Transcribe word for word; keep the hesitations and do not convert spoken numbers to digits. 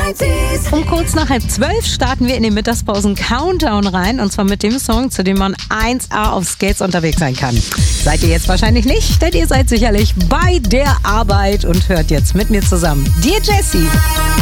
Um kurz nach halb zwölf starten wir in den Mittagspausen-Countdown rein. Und zwar mit dem Song, zu dem man eins A auf Skates unterwegs sein kann. Seid ihr jetzt wahrscheinlich nicht, denn ihr seid sicherlich bei der Arbeit und hört jetzt mit mir zusammen Dear Jessie.